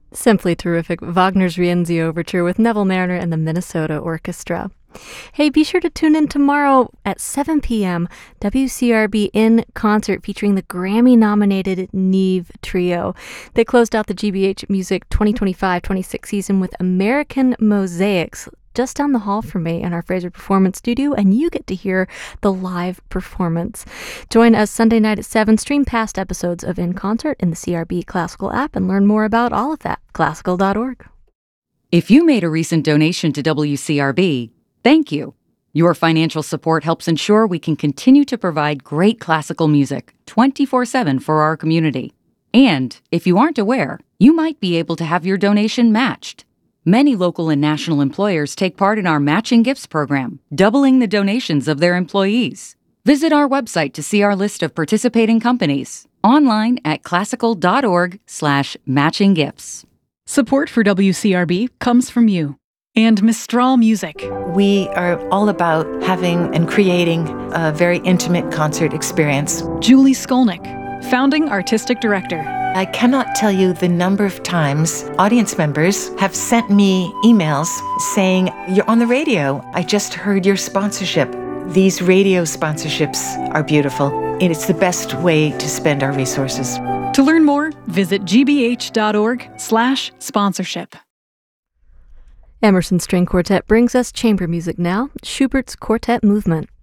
Simply terrific. Wagner's Rienzi Overture with Neville Mariner and the Minnesota Orchestra. Hey, be sure to tune in tomorrow at 7 p.m. WCRB in concert featuring the Grammy-nominated Neve Trio. They closed out the GBH Music 2025-26 season with American Mosaics just down the hall from me in our Fraser Performance Studio, and you get to hear the live performance. Join us Sunday night at 7. Stream past episodes of In Concert in the CRB Classical app and learn more about all of that. Classical.org. If you made a recent donation to WCRB, thank you. Your financial support helps ensure we can continue to provide great classical music 24/7 for our community. And if you aren't aware, you might be able to have your donation matched. Many local and national employers take part in our Matching Gifts program, doubling the donations of their employees. Visit our website to see our list of participating companies, online at classical.org/matchinggifts. Support for WCRB comes from you and Mistral Music. We are all about having and creating a very intimate concert experience. Julie Skolnick, founding artistic director. I cannot tell you the number of times audience members have sent me emails saying, "You're on the radio. I just heard your sponsorship." These radio sponsorships are beautiful, and it's the best way to spend our resources. To learn more, visit gbh.org/sponsorship. Emerson String Quartet brings us chamber music now, Schubert's Quartet Movement.